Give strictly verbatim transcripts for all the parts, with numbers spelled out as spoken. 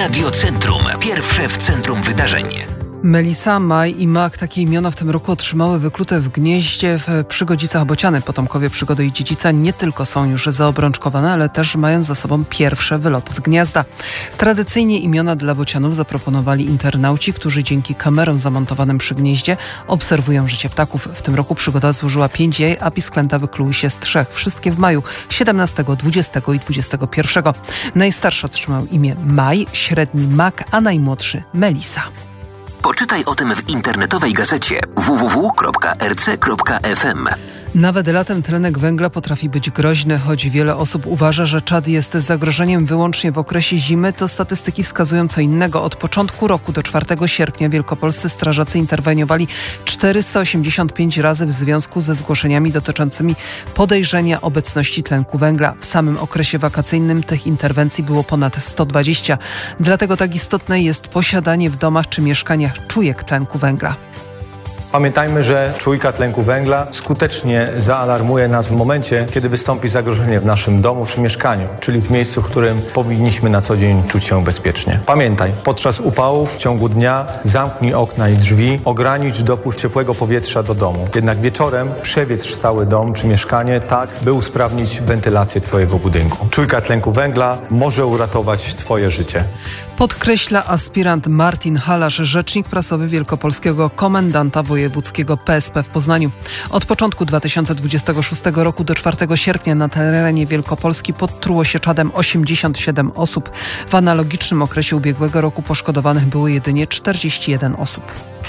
Radio Centrum. Pierwsze w centrum wydarzeń. Melisa, Maj i Mak, takie imiona w tym roku otrzymały wyklute w gnieździe w Przygodzicach Bociany. Potomkowie przygody i dziedzica nie tylko są już zaobrączkowane, ale też mają za sobą pierwsze wyloty z gniazda. Tradycyjnie imiona dla bocianów zaproponowali internauci, którzy dzięki kamerom zamontowanym przy gnieździe obserwują życie ptaków. W tym roku przygoda złożyła pięć jaj, a pisklęta wykluły się z trzech. Wszystkie w maju siedemnastego, dwudziestego i dwudziestego pierwszego. Najstarszy otrzymał imię Maj, średni Mak, a najmłodszy Melisa. Poczytaj o tym w internetowej gazecie w w w kropka r c kropka f m. Nawet latem tlenek węgla potrafi być groźny. Choć wiele osób uważa, że czad jest zagrożeniem wyłącznie w okresie zimy, to statystyki wskazują co innego. Od początku roku do czwartego sierpnia wielkopolscy strażacy interweniowali czterysta osiemdziesiąt pięć razy w związku ze zgłoszeniami dotyczącymi podejrzenia obecności tlenku węgla. W samym okresie wakacyjnym tych interwencji było ponad sto dwadzieścia. Dlatego tak istotne jest posiadanie w domach czy mieszkaniach czujek tlenku węgla. Pamiętajmy, że czujka tlenku węgla skutecznie zaalarmuje nas w momencie, kiedy wystąpi zagrożenie w naszym domu czy mieszkaniu, czyli w miejscu, w którym powinniśmy na co dzień czuć się bezpiecznie. Pamiętaj, podczas upałów w ciągu dnia zamknij okna i drzwi, ogranicz dopływ ciepłego powietrza do domu. Jednak wieczorem przewietrz cały dom czy mieszkanie tak, by usprawnić wentylację Twojego budynku. Czujka tlenku węgla może uratować Twoje życie. Podkreśla aspirant Martin Halasz, rzecznik prasowy wielkopolskiego komendanta wojewódzkiego P S P w Poznaniu. Od początku dwa tysiące dwudziestego szóstego roku do czwartego sierpnia na terenie Wielkopolski podtruło się czadem osiemdziesiąt siedem osób. W analogicznym okresie ubiegłego roku poszkodowanych było jedynie czterdzieści jeden osób.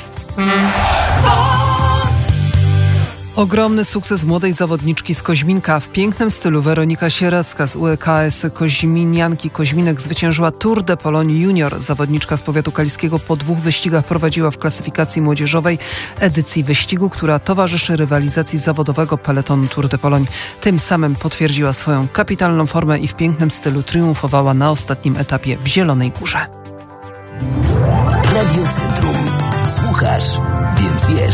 Ogromny sukces młodej zawodniczki z Koźminka. W pięknym stylu Weronika Sieracka z U E K S Koźminianki Koźminek zwyciężyła Tour de Pologne Junior. Zawodniczka z powiatu kaliskiego po dwóch wyścigach prowadziła w klasyfikacji młodzieżowej edycji wyścigu, która towarzyszy rywalizacji zawodowego peletonu Tour de Pologne. Tym samym potwierdziła swoją kapitalną formę i w pięknym stylu triumfowała na ostatnim etapie w Zielonej Górze. Radio Centrum. Słuchasz, więc wiesz.